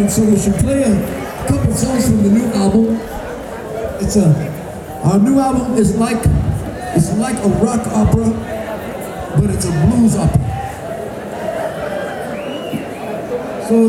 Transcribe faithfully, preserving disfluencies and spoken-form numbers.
And so we should play a couple songs from the new album. It's a, our new album is like, it's like a rock opera, but it's a blues opera.